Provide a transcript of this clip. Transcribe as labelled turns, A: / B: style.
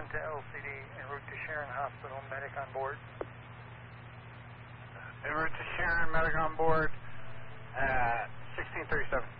A: to LCD, en route to Sharon Hospital, medic on board.
B: En route to Sharon, medic on board at 1637.